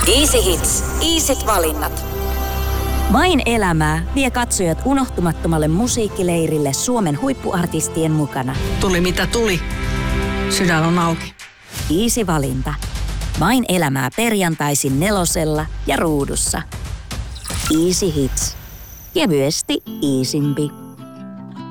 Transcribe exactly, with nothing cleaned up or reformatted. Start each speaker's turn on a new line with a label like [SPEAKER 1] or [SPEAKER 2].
[SPEAKER 1] Easy Hits. Easyt valinnat. Vain elämää vie katsojat unohtumattomalle musiikkileirille Suomen huippuartistien mukana.
[SPEAKER 2] Tuli mitä tuli. Sydän on auki.
[SPEAKER 1] Easy valinta. Vain elämää perjantaisin nelosella ja ruudussa. Easy Hits. Kevyesti easympi.